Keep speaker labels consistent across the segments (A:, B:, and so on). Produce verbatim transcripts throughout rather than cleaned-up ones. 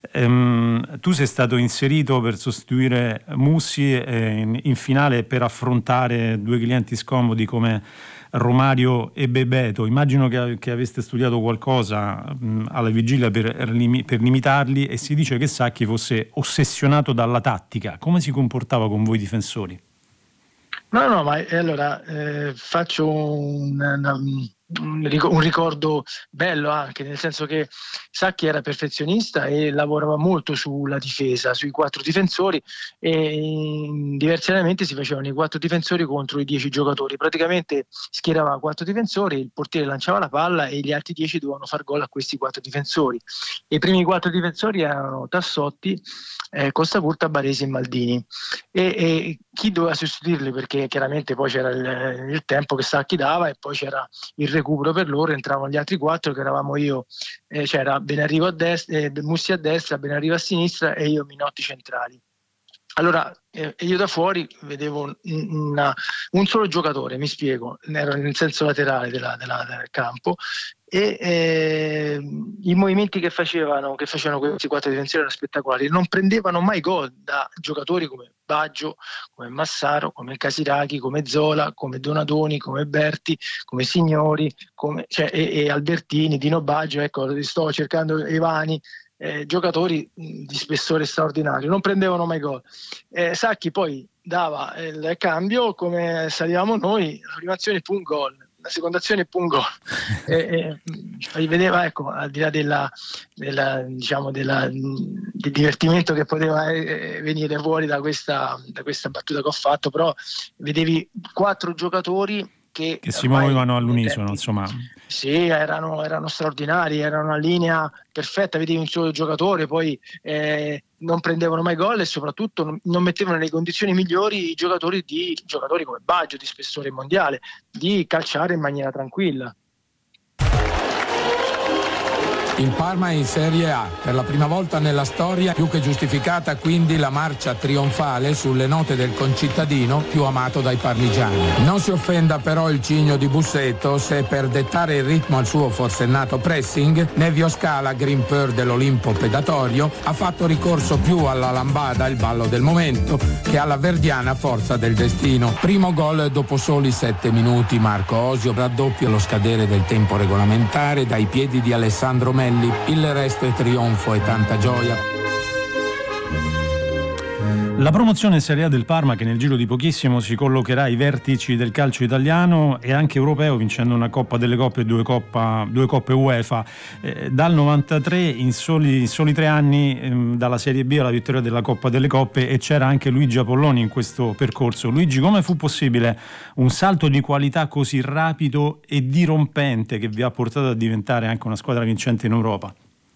A: Ehm, tu sei stato inserito per sostituire Mussi eh, in, in finale per affrontare due clienti scomodi come Romario e Bebeto. Immagino che, che aveste studiato qualcosa mh, alla vigilia per, limi, per limitarli, e si dice che Sacchi fosse ossessionato dalla tattica. Come si comportava con voi difensori?
B: No, no, ma eh, allora eh, faccio un, una, un ricordo bello anche, nel senso che Sacchi era perfezionista e lavorava molto sulla difesa, sui quattro difensori, e in diversi allenamenti si facevano i quattro difensori contro i dieci giocatori. Praticamente schierava quattro difensori, il portiere lanciava la palla e gli altri dieci dovevano far gol a questi quattro difensori. E i primi quattro difensori erano Tassotti, eh, Costa Curta, Baresi e Maldini. E, e chi doveva sostituirli, perché chiaramente poi c'era il, il tempo che Sacchi dava e poi c'era il recupero per loro, entravano gli altri quattro che eravamo io, eh, c'era Benarrivo a destra, eh, Mussi a destra, Benarrivo a sinistra e io Minotti centrali. Allora eh, io da fuori vedevo una, un solo giocatore, mi spiego, ero nel senso laterale della, della, del campo, e eh, i movimenti che facevano, che facevano questi quattro difensori erano spettacolari. Non prendevano mai gol da giocatori come Baggio, come Massaro, come Casiraghi, come Zola, come Donadoni, come Berti, come Signori, come, cioè, e, e Albertini, Dino Baggio, ecco, sto cercando Evani. Eh, giocatori di spessore straordinario, non prendevano mai gol. Eh, Sacchi poi dava il cambio, come salivamo noi, la prima azione fu un gol, la seconda azione fu un gol. eh, eh, vedeva, ecco, al di là della, della, diciamo della, del divertimento che poteva eh, venire fuori da questa, da questa battuta che ho fatto, però vedevi quattro giocatori che,
A: che si muovevano all'unisono,
B: tempi,
A: insomma.
B: Sì, erano, erano straordinari, era una linea perfetta, vedevi un solo giocatore, poi eh, non prendevano mai gol e soprattutto non, non mettevano nelle condizioni migliori i giocatori di giocatori come Baggio, di spessore mondiale, di calciare in maniera tranquilla.
C: Il Parma è in Serie A, per la prima volta nella storia, più che giustificata quindi la marcia trionfale sulle note del concittadino più amato dai parmigiani. Non si offenda però il cigno di Bussetto se per dettare il ritmo al suo forsennato pressing, Nevio Scala, grimper dell'Olimpo pedatorio, ha fatto ricorso più alla lambada, il ballo del momento, che alla verdiana forza del destino. Primo gol dopo soli sette minuti, Marco Osio raddoppia allo scadere del tempo regolamentare dai piedi di Alessandro Melli. Il resto è trionfo e tanta gioia.
A: La promozione in Serie A del Parma, che nel giro di pochissimo si collocherà ai vertici del calcio italiano e anche europeo, vincendo una Coppa delle Coppe e due, Coppa, due Coppe UEFA. Eh, dal novantatré, in soli, in soli tre anni, ehm, dalla Serie B alla vittoria della Coppa delle Coppe, e c'era anche Luigi Apolloni in questo percorso. Luigi, come fu possibile un salto di qualità così rapido e dirompente che vi ha portato a diventare anche una squadra vincente in Europa?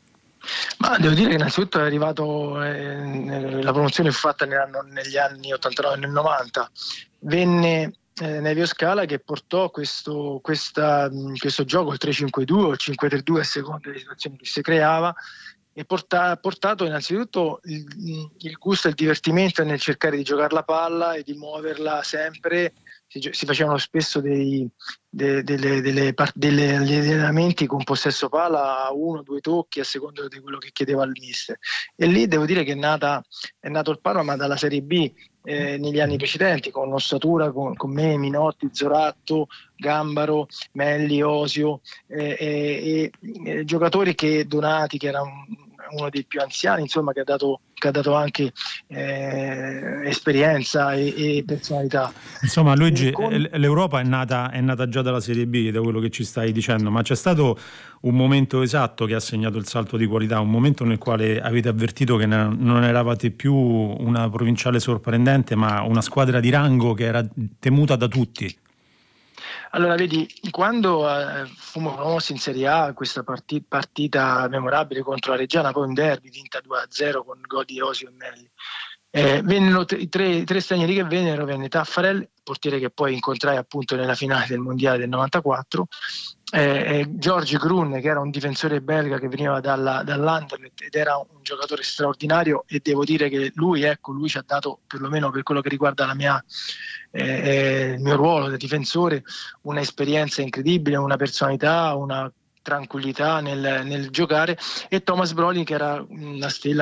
B: Ma devo dire che innanzitutto è arrivato, eh, la promozione fu fatta negli anni ottantanove e nel novanta, venne eh, Nevio Scala che portò questo, questa, questo gioco, il tre cinque due o il cinque tre due a seconda delle situazioni che si creava, e ha portato innanzitutto il, il gusto e il divertimento nel cercare di giocare la palla e di muoverla sempre. Si, si facevano spesso dei, de, delle, delle, delle, degli allenamenti con possesso palla a uno o due tocchi a seconda di quello che chiedeva il mister, e lì devo dire che è, nata, è nato il Parma, ma dalla Serie B eh, negli anni precedenti, con ossatura, con, con me, Minotti, Zoratto, Gambaro, Melli, Osio, eh, eh, eh, giocatori che Donati, che era un, uno dei più anziani, insomma, che ha dato, che ha dato anche eh, esperienza e, e personalità.
A: Insomma, Luigi,
B: con...
A: l'Europa è nata, è nata già dalla Serie B, da quello che ci stai dicendo, ma c'è stato un momento esatto che ha segnato il salto di qualità, un momento nel quale avete avvertito che non eravate più una provinciale sorprendente, ma una squadra di rango che era temuta da tutti?
B: Allora, vedi, quando eh, fummo promossi in Serie A, questa partita, partita memorabile contro la Reggiana, poi un derby vinta due a zero con gol di Osio e Melli, eh, vennero i tre, tre stranieri che vennero, venne Taffarel, portiere che poi incontrai appunto nella finale del mondiale del novantaquattro, eh, George Grun, che era un difensore belga che veniva dalla, dall'Anderlecht ed era un giocatore straordinario, e devo dire che lui, ecco, lui ci ha dato, perlomeno per quello che riguarda la mia, eh, il mio ruolo da difensore, una esperienza incredibile, una personalità, una tranquillità nel, nel giocare, e Thomas Brolin, che era una stella